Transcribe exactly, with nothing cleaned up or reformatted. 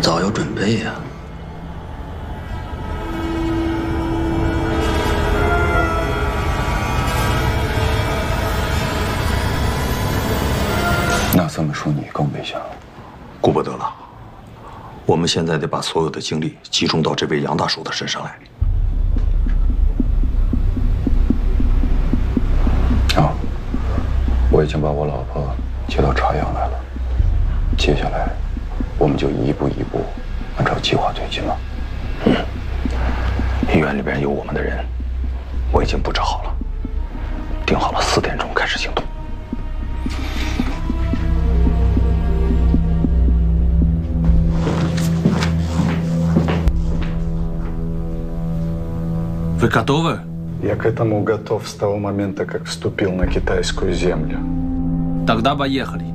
早有准备呀。 那这么说，你更危险了。 顾不得了，我们现在得把所有的精力集中到这位杨大叔的身上来。 啊，我已经把我老婆接到茶阳来了，接下来我们就一步一步按照计划推进了。 嗯，医院里边有我们的人，我已经布置好了，定好了四点钟开始行动。 Вы готовы? Я к этому готов с того момента, как вступил на китайскую землю. Тогда поехали.